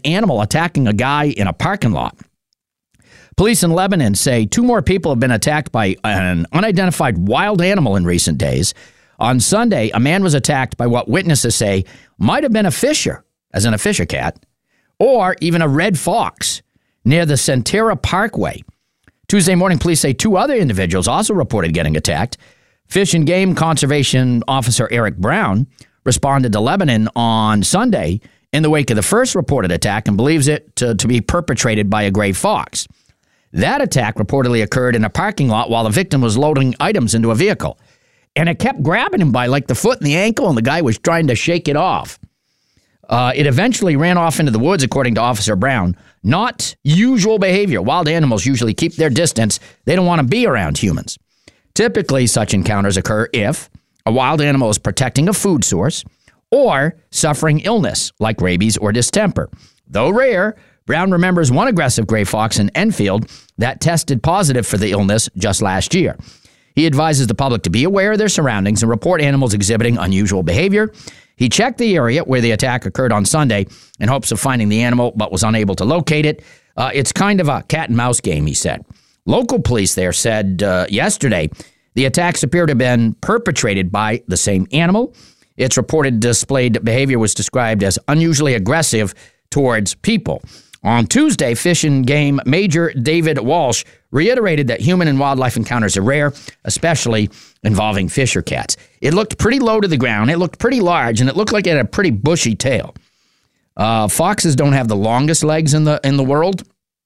animal attacking a guy in a parking lot. Police in Lebanon say 2 more people have been attacked by an unidentified wild animal in recent days. On Sunday, a man was attacked by what witnesses say might have been a fisher, as in a fisher cat, or even a red fox near the Centera Parkway. Tuesday morning, police say 2 other individuals also reported getting attacked. Fish and Game Conservation Officer Eric Brown responded to Lebanon on Sunday in the wake of the first reported attack and believes it to be perpetrated by a gray fox. That attack reportedly occurred in a parking lot while the victim was loading items into a vehicle. And it kept grabbing him by like the foot and the ankle, and the guy was trying to shake it off. It eventually ran off into the woods, according to Officer Brown. Not usual behavior. Wild animals usually keep their distance. They don't want to be around humans. Typically, such encounters occur if a wild animal is protecting a food source or suffering illness like rabies or distemper. Though rare, Brown remembers one aggressive gray fox in Enfield that tested positive for the illness just last year. He advises the public to be aware of their surroundings and report animals exhibiting unusual behavior. He checked the area where the attack occurred on Sunday in hopes of finding the animal, but was unable to locate it. It's kind of a cat and mouse game, he said. Local police there said yesterday the attacks appear to have been perpetrated by the same animal. Its reported displayed behavior was described as unusually aggressive towards people. On Tuesday, Fish and Game Major David Walsh reiterated that human and wildlife encounters are rare, especially involving fisher cats. It looked pretty low to the ground, it looked pretty large, and it looked like it had a pretty bushy tail. Foxes don't have the longest legs in the world,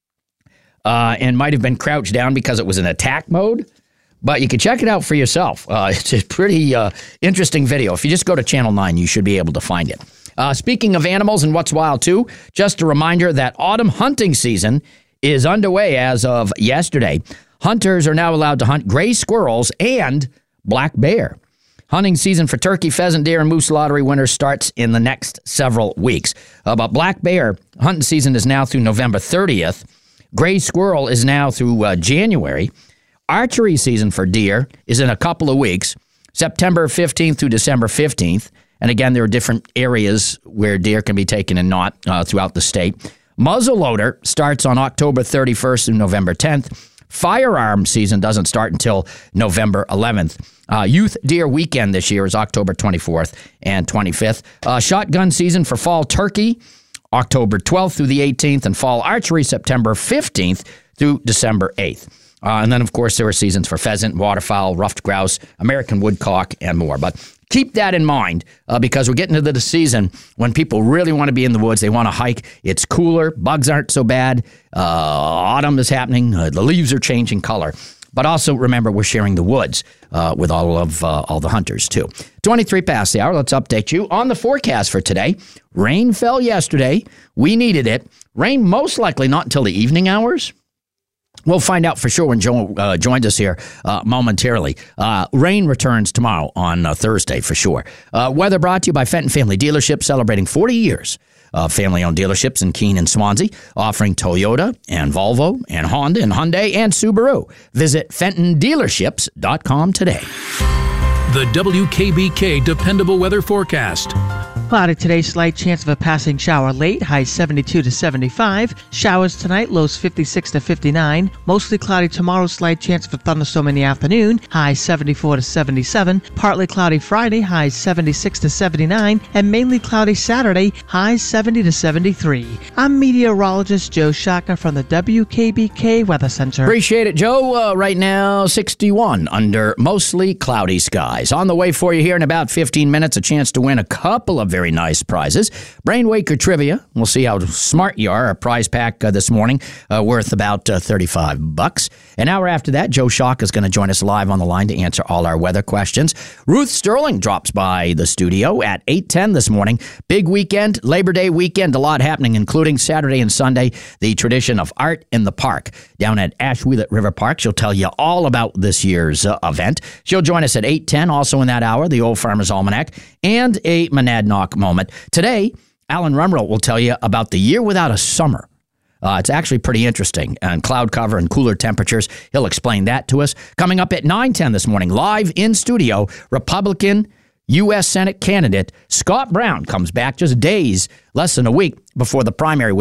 and might have been crouched down because it was in attack mode. But you can check it out for yourself. It's a pretty interesting video. If you just go to Channel 9, you should be able to find it. Speaking of animals and what's wild, too, just a reminder that autumn hunting season is underway as of yesterday. Hunters are now allowed to hunt gray squirrels and black bear. Hunting season for turkey, pheasant, deer, and moose lottery winners starts in the next several weeks. But black bear hunting season is now through November 30th. Gray squirrel is now through January. Archery season for deer is in a couple of weeks, September 15th through December 15th. And again, there are different areas where deer can be taken and not throughout the state. Muzzleloader starts on October 31st through November 10th. Firearm season doesn't start until November 11th. Youth Deer Weekend this year is October 24th and 25th. Shotgun season for fall turkey, October 12th through the 18th. And fall archery, September 15th through December 8th. And then, of course, there are seasons for pheasant, waterfowl, ruffed grouse, American woodcock, and more. But keep that in mind because we're getting into the season when people really want to be in the woods. They want to hike. It's cooler. Bugs aren't so bad. Autumn is happening. The leaves are changing color. But also, remember, we're sharing the woods with all the hunters, too. 23 past the hour. Let's update you on the forecast for today. Rain fell yesterday. We needed it. Rain most likely not until the evening hours. We'll find out for sure when Joe joins us here momentarily. Rain returns tomorrow on Thursday for sure. Weather brought to you by Fenton Family Dealership, celebrating 40 years of family-owned dealerships in Keene and Swansea, offering Toyota and Volvo and Honda and Hyundai and Subaru. Visit FentonDealerships.com today. The WKBK Dependable Weather Forecast. Cloudy today, slight chance of a passing shower late, highs 72 to 75. Showers tonight, lows 56 to 59. Mostly cloudy tomorrow, slight chance of a thunderstorm in the afternoon, highs 74 to 77. Partly cloudy Friday, highs 76 to 79. And mainly cloudy Saturday, highs 70 to 73. I'm meteorologist Joe Shaka from the WKBK Weather Center. Appreciate it, Joe. Right now, 61 under mostly cloudy skies. On the way for you here in about 15 minutes, a chance to win a couple of very nice prizes. Brainwaker Trivia. We'll see how smart you are. A prize pack this morning worth about $35. An hour after that, Joe Shock is going to join us live on the line to answer all our weather questions. Ruth Sterling drops by the studio at 8:10 this morning. Big weekend, Labor Day weekend, a lot happening, including Saturday and Sunday, the tradition of Art in the Park down at Ashwheelet River Park. She'll tell you all about this year's event. She'll join us at 8:10, also in that hour, the Old Farmer's Almanac, and a Monadnock moment. Today, Alan Rumrell will tell you about the year without a summer. It's actually pretty interesting. And cloud cover and cooler temperatures. He'll explain that to us. Coming up at 9:10 this morning, live in studio, Republican U.S. Senate candidate Scott Brown comes back just days, less than a week before the primary,